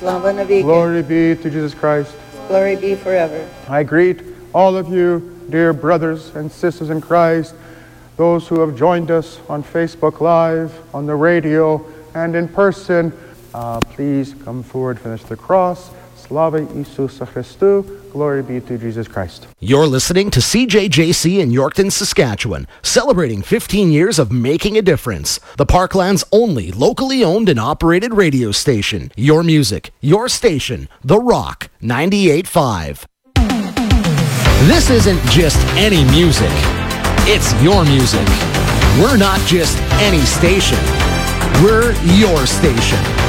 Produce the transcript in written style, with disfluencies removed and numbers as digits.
Slava Navika. Glory be to Jesus Christ. Glory be forever. I greet all of you, dear brothers and sisters in Christ, those who have joined us on Facebook Live, on the radio, and in person. Please come forward, finish the cross. Slava Isusa Christu. Glory be to Jesus Christ. You're listening to CJJC in Yorkton, Saskatchewan, celebrating 15 years of making a difference. The Parkland's only locally owned and operated radio station. Your music, your station, The Rock 98.5. This isn't just any music. It's your music. We're not just any station. We're your station.